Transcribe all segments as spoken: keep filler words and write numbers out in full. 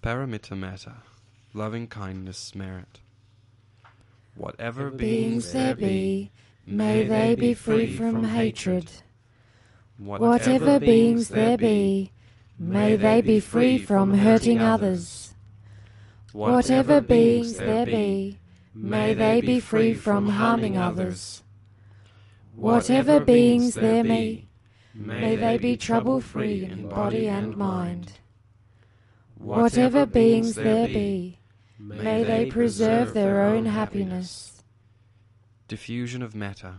Paramita Metta, loving kindness merit. Whatever beings there be, may they be free from hatred. Whatever beings there be, may they be free from hurting others. Whatever beings there be, may they be free from harming others. Whatever beings there be, may they be trouble-free in body and mind. Whatever beings there be, may they preserve their own happiness. Diffusion of metta.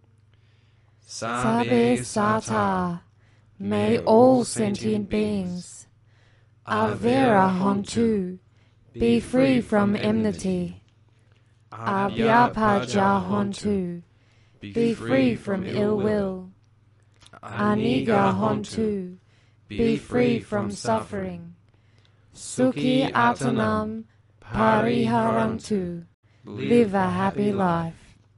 Sabbe Sata, may all sentient beings, Avera Hontu, be free from enmity. Abhyapaja Hontu, be free from ill will. Aniga Hontu, be free from suffering. Sukhi Atanam Pariharantu, live a happy life.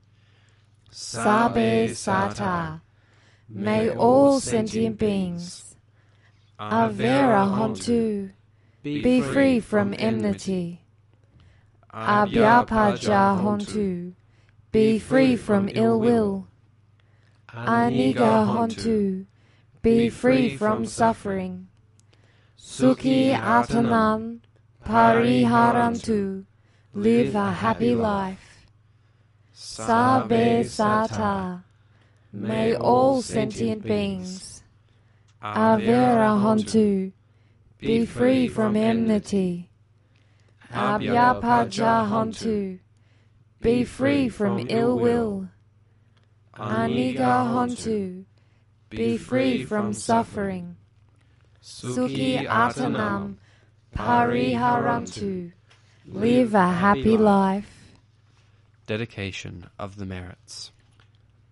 Sabbe Sata, may all sentient beings, Avera Hontu, be free from enmity. Abhyapaja Hontu, be free from ill will. Aniga Hontu, be free from suffering. Sukhi Atanam Pariharantu, live a happy life. Sabbe Sata, may all sentient beings, Avera Hontu, be free from enmity. Abhyapaja Hontu, be free from ill will. Aniga Hontu, be free from suffering. Sukhi Atanam Pariharantu, live a happy life. Dedication of the merits.